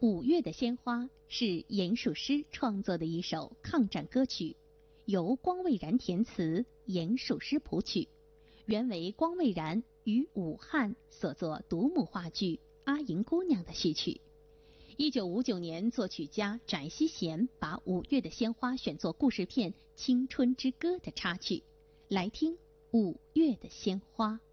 五月的鲜花是严树诗创作的一首抗战歌曲，由光蔚然填词，严树诗谱曲，原为光蔚然于武汉所作独幕话剧《阿银姑娘》的序曲。1959年，作曲家翟希贤把五月的鲜花选作故事片《青春之歌》的插曲，来听五月的鲜花。